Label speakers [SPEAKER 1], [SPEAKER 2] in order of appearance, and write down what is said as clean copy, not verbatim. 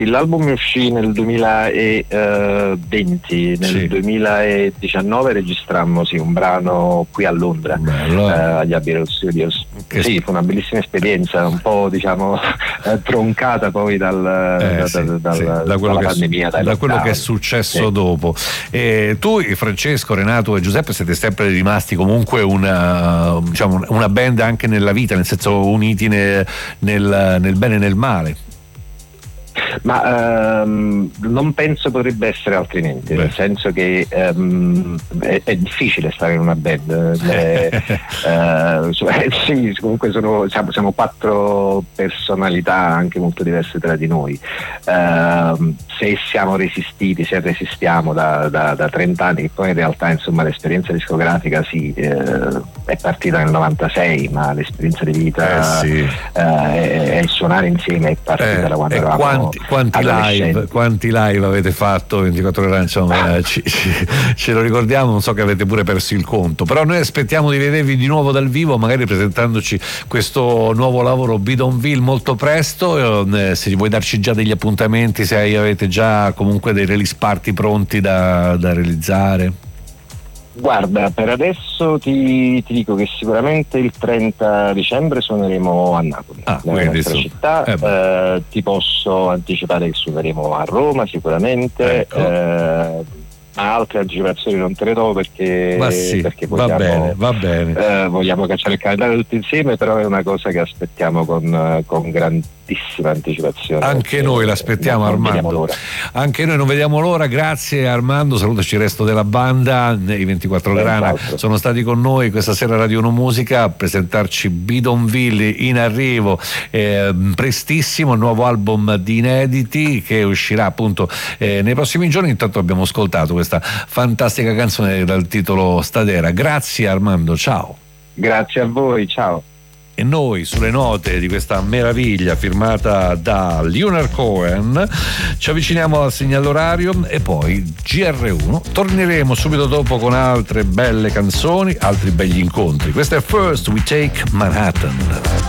[SPEAKER 1] L'album uscì nel 2020, nel 2019 registrammo un brano qui a Londra, agli Abbey Road Studios. Sì, fu una bellissima esperienza, un po' troncata poi da quello
[SPEAKER 2] pandemia, da quello che è successo dopo. Tu, Francesco, Renato e Giuseppe siete sempre rimasti comunque una band anche nella vita, nel senso uniti nel bene e nel male.
[SPEAKER 1] Ma non penso potrebbe essere altrimenti. Nel senso che è difficile stare in una band. Sì, comunque siamo 4 personalità anche molto diverse tra di noi. Se resistiamo da 30 anni, che poi in realtà l'esperienza discografica è partita nel 96, ma l'esperienza di vita e il suonare insieme è partita da quando eravamo
[SPEAKER 2] quanti live avete fatto 24 ore, insomma, ce lo ricordiamo, non so che avete pure perso il conto, però noi aspettiamo di vedervi di nuovo dal vivo, magari presentandoci questo nuovo lavoro Bidonville molto presto. Se vuoi darci già degli appuntamenti, se avete già comunque dei release party pronti da realizzare.
[SPEAKER 1] Guarda, per adesso ti dico che sicuramente il 30 dicembre suoneremo a Napoli, nella nostra città. Ti posso anticipare che suoneremo a Roma sicuramente. Altre anticipazioni non te le do perché vogliamo,
[SPEAKER 2] va bene.
[SPEAKER 1] Vogliamo cacciare il calendario tutti insieme, però è una cosa che aspettiamo con grandissima anticipazione.
[SPEAKER 2] Anche noi l'aspettiamo, Armando. Anche noi non vediamo l'ora. Grazie Armando, salutaci il resto della banda. I 24 Grana sono stati con noi questa sera a Radio Uno Musica a presentarci Bidonville in arrivo, prestissimo, il nuovo album di inediti che uscirà appunto nei prossimi giorni. Intanto abbiamo ascoltato questa fantastica canzone dal titolo Stadera. Grazie Armando, ciao.
[SPEAKER 1] Grazie a voi, ciao.
[SPEAKER 2] E noi, sulle note di questa meraviglia firmata da Leonard Cohen, ci avviciniamo al segnale orario e poi GR1. Torneremo subito dopo con altre belle canzoni, altri begli incontri. Questo è First We Take Manhattan.